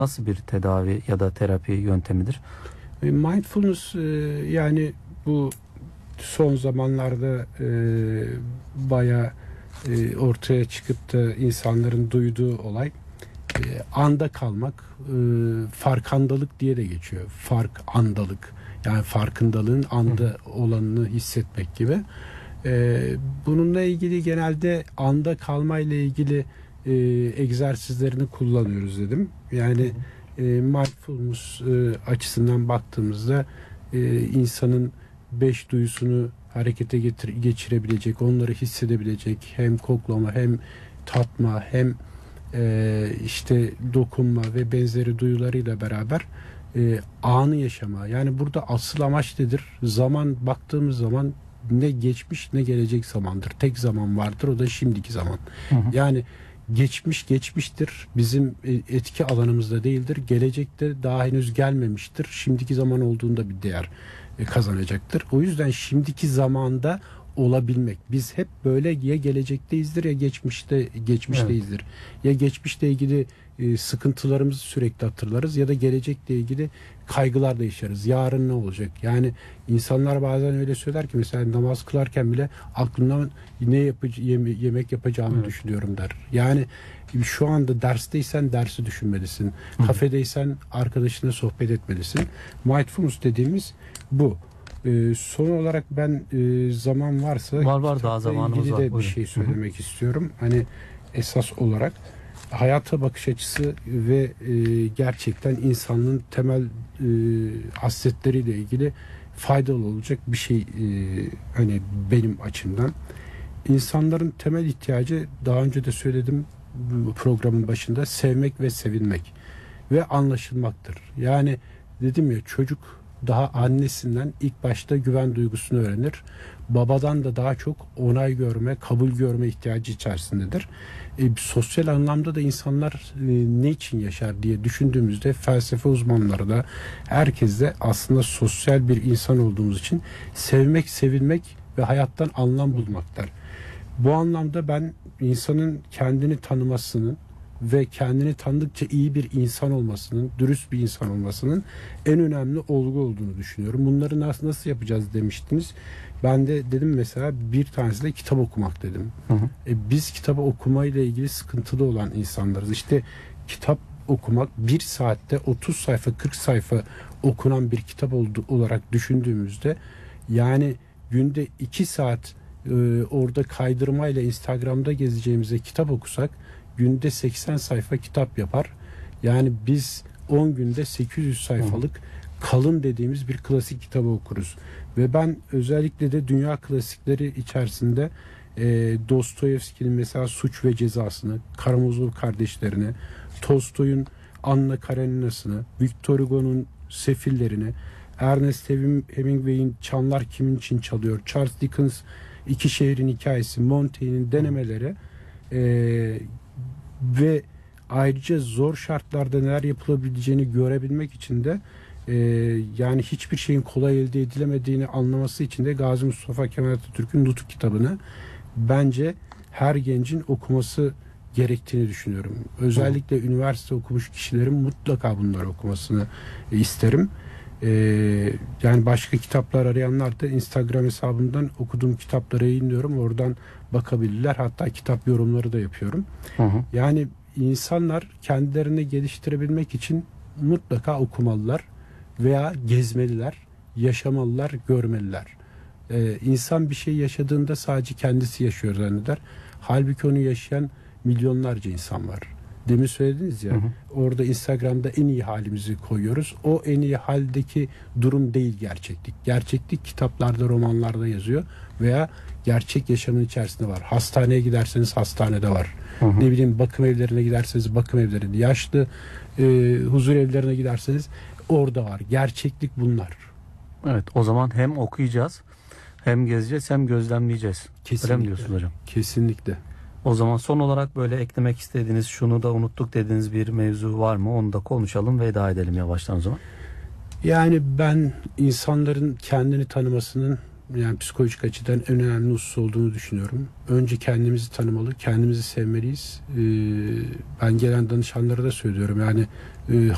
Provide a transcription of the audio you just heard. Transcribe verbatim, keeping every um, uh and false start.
nasıl bir tedavi ya da terapi yöntemidir? Mindfulness yani bu son zamanlarda e, bayağı e, ortaya çıkıp da insanların duyduğu olay e, anda kalmak, e, farkandalık diye de geçiyor. Fark andalık, yani farkındalığın anda olanını hissetmek gibi. E, bununla ilgili genelde anda kalmayla ilgili e, egzersizlerini kullanıyoruz dedim. Yani e, mindfulness e, açısından baktığımızda e, insanın beş duyusunu harekete getir, geçirebilecek, onları hissedebilecek, hem koklama, hem tatma, hem e, işte dokunma ve benzeri duyularıyla beraber e, anı yaşama. Yani burada asıl amaç nedir? Zaman, baktığımız zaman ne geçmiş ne gelecek zamandır. Tek zaman vardır, o da şimdiki zaman. Hı hı. Yani geçmiş geçmiştir, bizim etki alanımızda değildir. Gelecekte daha henüz gelmemiştir. Şimdiki zaman olduğunda bir değer kazanacaktır. O yüzden şimdiki zamanda olabilmek. Biz hep böyle ya gelecekteyizdir ya geçmişte geçmişteyizdir. Evet. Ya geçmişle ilgili e, sıkıntılarımızı sürekli hatırlarız ya da gelecekle ilgili kaygılar da yaşarız. Yarın ne olacak? Yani insanlar bazen öyle söyler ki, mesela namaz kılarken bile aklımdan ne yapıcı, yeme, yemek yapacağımı evet. düşünüyorum der. Yani şu anda dersteysen dersi düşünmelisin. Hı. Kafedeysen arkadaşına sohbet etmelisin. Mindfulness dediğimiz bu. Ee, son olarak ben e, zaman varsa var var daha zamanımız ilgili var. de bir şey söylemek Hı-hı. istiyorum. Hani esas olarak hayata bakış açısı ve e, gerçekten insanlığın temel e, hasletleriyle ilgili faydalı olacak bir şey e, hani benim açımdan. İnsanların temel ihtiyacı, daha önce de söyledim bu programın başında, sevmek ve sevilmek ve anlaşılmaktır. Yani dedim ya, çocuk daha annesinden ilk başta güven duygusunu öğrenir. Babadan da daha çok onay görme, kabul görme ihtiyacı içerisindedir. E, sosyal anlamda da insanlar e, ne için yaşar diye düşündüğümüzde felsefe uzmanları da herkes de aslında sosyal bir insan olduğumuz için sevmek, sevilmek ve hayattan anlam bulmaklar. Bu anlamda ben insanın kendini tanımasının ve kendini tanıdıkça iyi bir insan olmasının, dürüst bir insan olmasının en önemli olgu olduğunu düşünüyorum. Bunları nasıl, nasıl yapacağız demiştiniz. Ben de dedim mesela, bir tanesi de kitap okumak dedim. Hı hı. E, biz kitabı okumayla ilgili sıkıntılı olan insanlarız. İşte kitap okumak, bir saatte otuz sayfa, kırk sayfa okunan bir kitap oldu, olarak düşündüğümüzde, yani günde iki saat e, orada kaydırmayla Instagram'da gezeceğimize kitap okusak, günde seksen sayfa kitap yapar. Yani biz on günde sekiz yüz sayfalık kalın dediğimiz bir klasik kitabı okuruz. Ve ben özellikle de dünya klasikleri içerisinde e, Dostoyevski'nin mesela Suç ve Cezasını, Karamazov kardeşlerini, Tolstoy'un Anna Karenina'sını, Victor Hugo'nun Sefillerini, Ernest Hemingway'in Çanlar Kimin için Çalıyor, Charles Dickens İki Şehrin Hikayesi, Montaigne'in Denemeleri e, ve ayrıca zor şartlarda neler yapılabileceğini görebilmek için de e, yani hiçbir şeyin kolay elde edilemediğini anlaması için de Gazi Mustafa Kemal Atatürk'ün Nutuk kitabını bence her gencin okuması gerektiğini düşünüyorum. Özellikle Hı. üniversite okumuş kişilerin mutlaka bunları okumasını isterim. Ee, yani başka kitaplar arayanlar da Instagram hesabımdan okuduğum kitapları yayınlıyorum. Oradan bakabilirler. Hatta kitap yorumları da yapıyorum. Hı hı. Yani insanlar kendilerini geliştirebilmek için mutlaka okumalılar veya gezmeliler, yaşamalılar, görmeliler. Ee, insan bir şey yaşadığında sadece kendisi yaşıyor zanneder. Halbuki onu yaşayan milyonlarca insan var. Demin söylediniz ya, hı hı. orada Instagram'da en iyi halimizi koyuyoruz. O en iyi haldeki durum değil gerçeklik. Gerçeklik kitaplarda, romanlarda yazıyor veya gerçek yaşamın içerisinde var. Hastaneye giderseniz hastanede var. Hı hı. Ne bileyim, bakım evlerine giderseniz bakım evlerinde. Yaşlı e, huzur evlerine giderseniz orada var. Gerçeklik bunlar. Evet, o zaman hem okuyacağız, hem gezeceğiz, hem gözlemleyeceğiz. Kesinlikle. Öyle mi diyorsunuz hocam? Kesinlikle. O zaman son olarak böyle eklemek istediğiniz, şunu da unuttuk dediğiniz bir mevzu var mı? Onu da konuşalım, veda edelim yavaştan o zaman. Yani ben insanların kendini tanımasının, yani psikolojik açıdan en önemli husus olduğunu düşünüyorum. Önce kendimizi tanımalı, kendimizi sevmeliyiz. Ee, ben gelen danışanlara da söylüyorum. Yani e,